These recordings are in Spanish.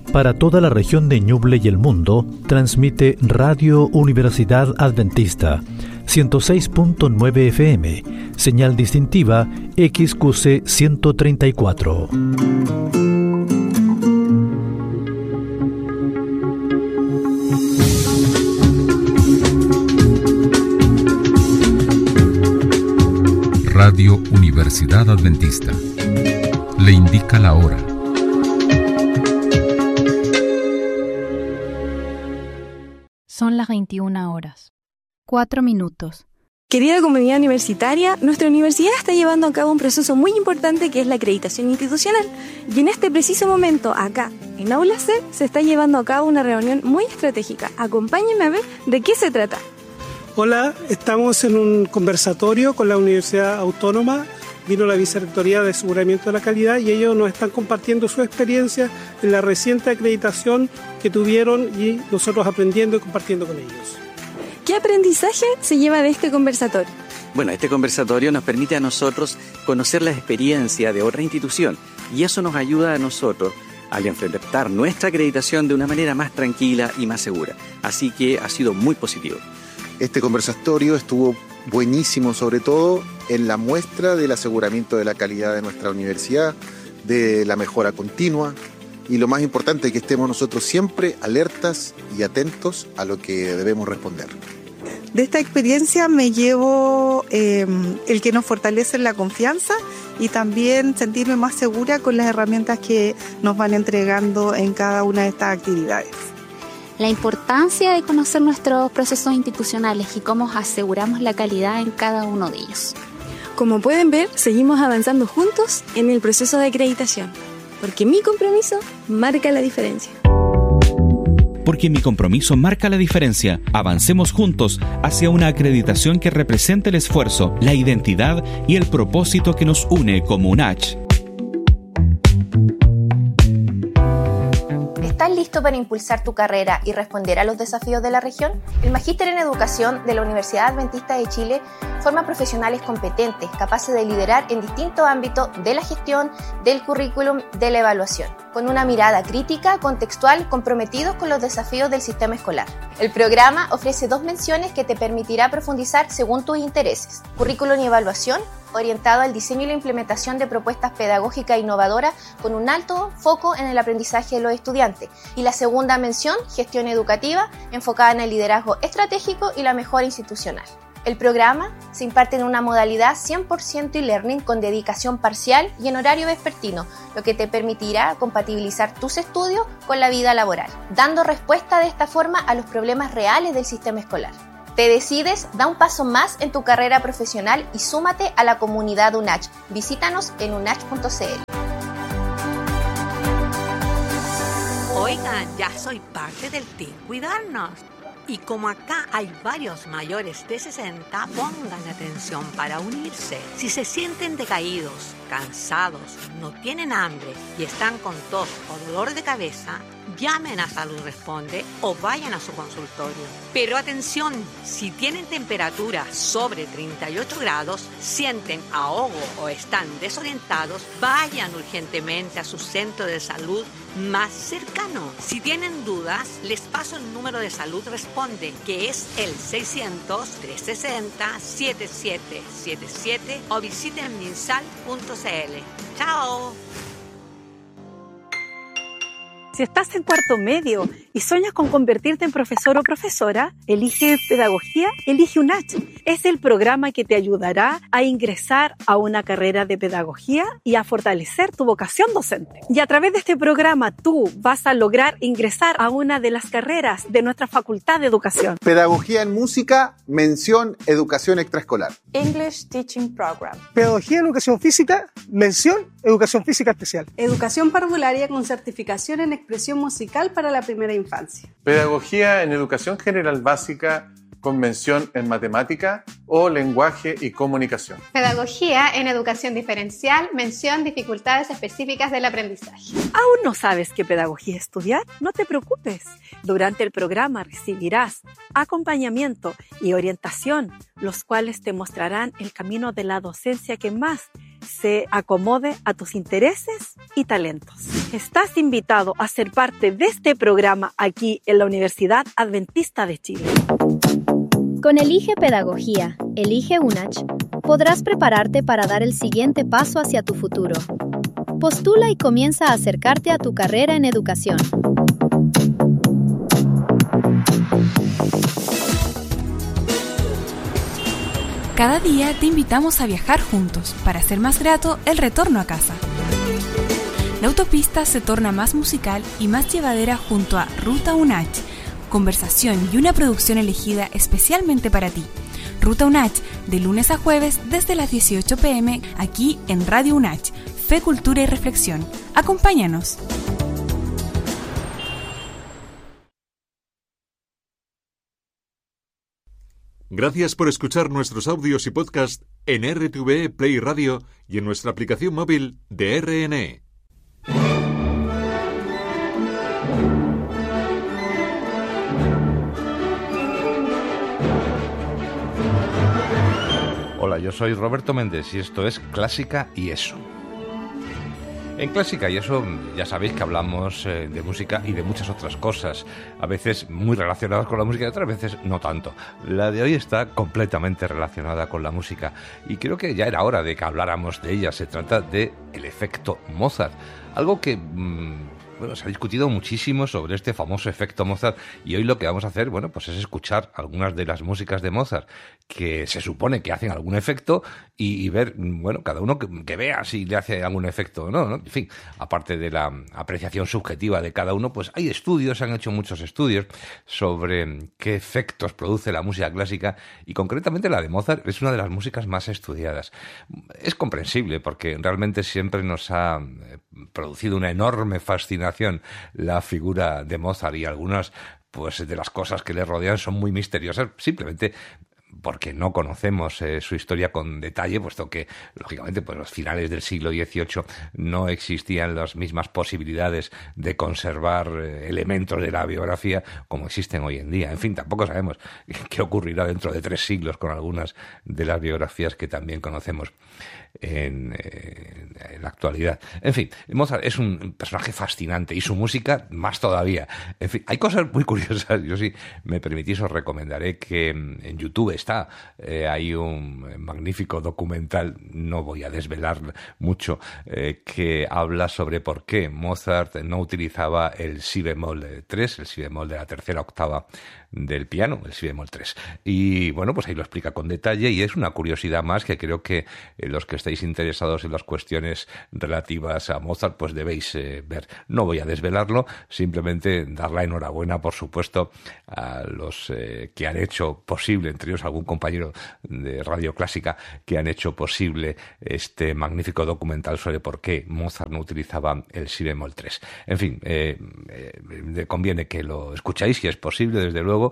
Para toda la región de Ñuble y el mundo, transmite Radio Universidad Adventista, 106.9 FM, señal distintiva XQC 134. Radio Universidad Adventista le indica la hora. Son las 21 horas. 4 minutos. Querida comunidad universitaria, nuestra universidad está llevando a cabo un proceso muy importante que es la acreditación institucional. Y en este preciso momento, acá, en Aula C, se está llevando a cabo una reunión muy estratégica. Acompáñenme a ver de qué se trata. Hola, estamos en un conversatorio con la Universidad Autónoma. Vino la Vicerrectoría de Aseguramiento de la Calidad y ellos nos están compartiendo su experiencia en la reciente acreditación que tuvieron y nosotros aprendiendo y compartiendo con ellos. ¿Qué aprendizaje se lleva de este conversatorio? Bueno, este conversatorio nos permite a nosotros conocer la experiencia de otra institución y eso nos ayuda a nosotros al enfrentar nuestra acreditación de una manera más tranquila y más segura. Así que ha sido muy positivo. Este conversatorio estuvo buenísimo, sobre todo en la muestra del aseguramiento de la calidad de nuestra universidad, de la mejora continua y lo más importante, que estemos nosotros siempre alertas y atentos a lo que debemos responder. De esta experiencia me llevo el que nos fortalece la confianza y también sentirme más segura con las herramientas que nos van entregando en cada una de estas actividades. La importancia de conocer nuestros procesos institucionales y cómo aseguramos la calidad en cada uno de ellos. Como pueden ver, seguimos avanzando juntos en el proceso de acreditación, porque mi compromiso marca la diferencia. Porque mi compromiso marca la diferencia. Avancemos juntos hacia una acreditación que represente el esfuerzo, la identidad y el propósito que nos une como UNACH. ¿Estás listo para impulsar tu carrera y responder a los desafíos de la región? El Magíster en Educación de la Universidad Adventista de Chile forma profesionales competentes, capaces de liderar en distintos ámbitos de la gestión, del currículum, de la evaluación, con una mirada crítica, contextual, comprometidos con los desafíos del sistema escolar. El programa ofrece 2 menciones que te permitirá profundizar según tus intereses: currículum y evaluación, orientado al diseño y la implementación de propuestas pedagógicas innovadoras con un alto foco en el aprendizaje de los estudiantes. Y la segunda mención, gestión educativa, enfocada en el liderazgo estratégico y la mejora institucional. El programa se imparte en una modalidad 100% e-learning con dedicación parcial y en horario vespertino, lo que te permitirá compatibilizar tus estudios con la vida laboral, dando respuesta de esta forma a los problemas reales del sistema escolar. ¿Te decides? Da un paso más en tu carrera profesional y súmate a la comunidad UNACH. Visítanos en unach.cl. Oigan, ya soy parte del Team Cuidarnos. Y como acá hay varios mayores de 60, pongan atención para unirse. Si se sienten decaídos, cansados, no tienen hambre y están con tos o dolor de cabeza, llamen a Salud Responde o vayan a su consultorio. Pero atención, si tienen temperatura sobre 38 grados, sienten ahogo o están desorientados, vayan urgentemente a su centro de salud más cercano. Si tienen dudas, les paso el número de Salud Responde, que es el 600-360-7777 o visiten minsal.cl. ¡Chao! Si estás en cuarto medio y sueñas con convertirte en profesor o profesora, elige Pedagogía, elige UNACH. Es el programa que te ayudará a ingresar a una carrera de pedagogía y a fortalecer tu vocación docente. Y a través de este programa tú vas a lograr ingresar a una de las carreras de nuestra Facultad de Educación. Pedagogía en música, mención educación extraescolar. English Teaching Program. Pedagogía en educación física, mención educación física especial. Educación parvularia con certificación en expresión musical para la primera infancia. Pedagogía en educación general básica con mención en matemática o lenguaje y comunicación. Pedagogía en educación diferencial, mención dificultades específicas del aprendizaje. ¿Aún no sabes qué pedagogía estudiar? No te preocupes. Durante el programa recibirás acompañamiento y orientación, los cuales te mostrarán el camino de la docencia que más se acomode a tus intereses y talentos. Estás invitado a ser parte de este programa aquí en la Universidad Adventista de Chile. Con Elige Pedagogía, Elige UNACH, podrás prepararte para dar el siguiente paso hacia tu futuro. Postula y comienza a acercarte a tu carrera en educación. Cada día te invitamos a viajar juntos para hacer más grato el retorno a casa. La autopista se torna más musical y más llevadera junto a Ruta UNACH, conversación y una producción elegida especialmente para ti. Ruta UNACH, de lunes a jueves desde las 18 p.m. aquí en Radio UNACH, Fe, Cultura y Reflexión. Acompáñanos. Gracias por escuchar nuestros audios y podcast en RTV Play Radio y en nuestra aplicación móvil de RNE. Hola, yo soy Roberto Méndez y esto es Clásica y Eso. En Clásica y Eso ya sabéis que hablamos de música y de muchas otras cosas, a veces muy relacionadas con la música y otras veces no tanto. La de hoy está completamente relacionada con la música y creo que ya era hora de que habláramos de ella. Se trata de el efecto Mozart, algo que se ha discutido muchísimo sobre este famoso efecto Mozart y hoy lo que vamos a hacer, pues es escuchar algunas de las músicas de Mozart que se supone que hacen algún efecto y ver, cada uno que vea si le hace algún efecto o no. En fin, aparte de la apreciación subjetiva de cada uno, pues hay estudios, se han hecho muchos estudios sobre qué efectos produce la música clásica y concretamente la de Mozart es una de las músicas más estudiadas. Es comprensible porque realmente siempre nos ha producido una enorme fascinación la figura de Mozart y algunas de las cosas que le rodean son muy misteriosas, simplemente porque no conocemos su historia con detalle, puesto que, lógicamente, los finales del siglo XVIII no existían las mismas posibilidades de conservar elementos de la biografía como existen hoy en día. En fin, tampoco sabemos qué ocurrirá dentro de 3 siglos con algunas de las biografías que también conocemos en la actualidad. En fin, Mozart es un personaje fascinante y su música más todavía. En fin, hay cosas muy curiosas. Yo, si me permitís, os recomendaré que en YouTube está hay un magnífico documental, no voy a desvelar mucho, que habla sobre por qué Mozart no utilizaba el si bemol 3, el si bemol de la tercera octava del piano, el si bemol 3. Y pues ahí lo explica con detalle y es una curiosidad más que creo que los que estáis interesados en las cuestiones relativas a Mozart pues debéis ver. No voy a desvelarlo, simplemente dar la enhorabuena, por supuesto, a los que han hecho posible, entre ellos algún compañero de Radio Clásica, que han hecho posible este magnífico documental sobre por qué Mozart no utilizaba el si bemol 3. En fin, conviene que lo escucháis si es posible, desde luego,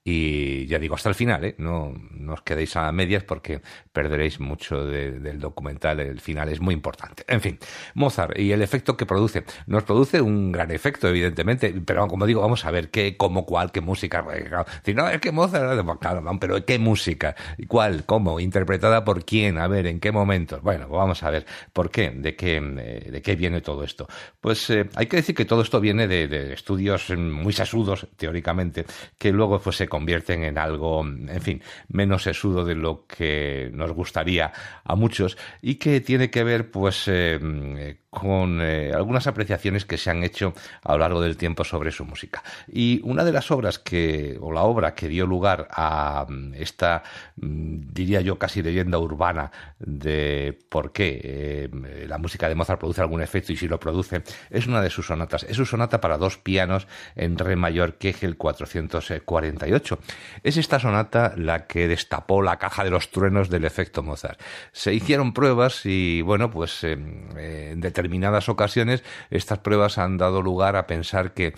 y ya digo, hasta el final, no os quedéis a medias porque perderéis mucho del documental. El final es muy importante. En fin, Mozart y el efecto que produce. Nos produce un gran efecto, evidentemente, pero como digo, vamos a ver qué música. Si no, es que Mozart, claro, pero ¿qué música? ¿Cuál? ¿Cómo? ¿Interpretada por quién? A ver, ¿en qué momentos? Bueno, vamos a ver por qué, de qué viene todo esto. Pues hay que decir que todo esto viene de estudios muy sesudos, teóricamente, que luego se convierten en algo, en fin, menos sesudo de lo que nos gustaría a muchos y que tiene que ver con algunas apreciaciones que se han hecho a lo largo del tiempo sobre su música. Y una de las obras la obra que dio lugar a esta, diría yo, casi leyenda urbana de por qué la música de Mozart produce algún efecto y si lo produce, es una de sus sonatas. Es su sonata para 2 pianos en re mayor Kegel 448. Es esta sonata la que destapó la caja de los truenos del efecto Mozart. Se hicieron pruebas y, en determinadas ocasiones estas pruebas han dado lugar a pensar que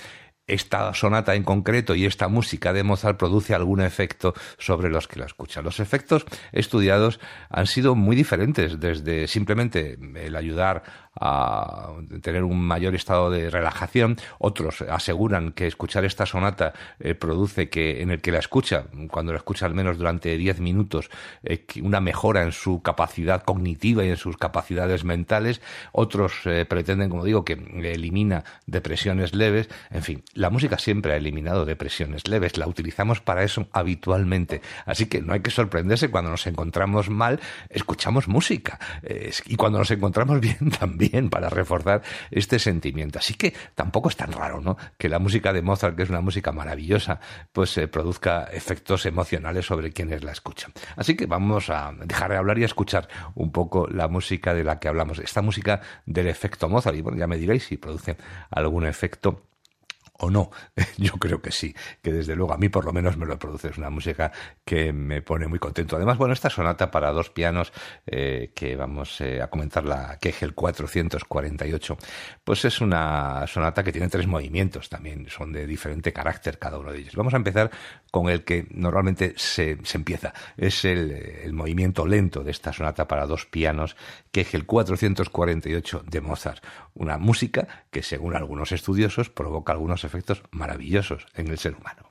esta sonata en concreto y esta música de Mozart produce algún efecto sobre los que la escuchan. Los efectos estudiados han sido muy diferentes, desde simplemente el ayudar a tener un mayor estado de relajación. Otros aseguran que escuchar esta sonata produce que en el que la escucha, cuando la escucha al menos durante 10 minutos, una mejora en su capacidad cognitiva y en sus capacidades mentales. Otros pretenden, como digo, que elimina depresiones leves. En fin, la música siempre ha eliminado depresiones leves, la utilizamos para eso habitualmente. Así que no hay que sorprenderse cuando nos encontramos mal, escuchamos música. Y cuando nos encontramos bien también, para reforzar este sentimiento. Así que tampoco es tan raro, ¿no?, que la música de Mozart, que es una música maravillosa, pues produzca efectos emocionales sobre quienes la escuchan. Así que vamos a dejar de hablar y a escuchar un poco la música de la que hablamos. Esta música del efecto Mozart, y bueno, ya me diréis si produce algún efecto o no. Yo creo que sí, que desde luego a mí por lo menos me lo produce. Es una música que me pone muy contento. Además, bueno, esta sonata para 2 pianos que vamos a comentar, la Kegel 448, pues es una sonata que tiene 3 movimientos, también son de diferente carácter cada uno de ellos. Vamos a empezar con el que normalmente se empieza. Es el movimiento lento de esta sonata para 2 pianos, Kegel 448 de Mozart. Una música que, según algunos estudiosos, provoca algunos efectos maravillosos en el ser humano.